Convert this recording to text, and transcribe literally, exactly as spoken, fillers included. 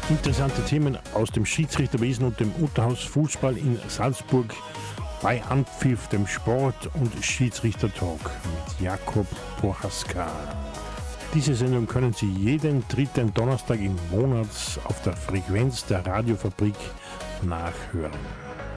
Interessante Themen aus dem Schiedsrichterwesen und dem Unterhausfußball in Salzburg bei Anpfiff, dem Sport- und Schiedsrichtertalk mit Jakob Prochaska. Diese Sendung können Sie jeden dritten Donnerstag im Monat auf der Frequenz der Radiofabrik nachhören.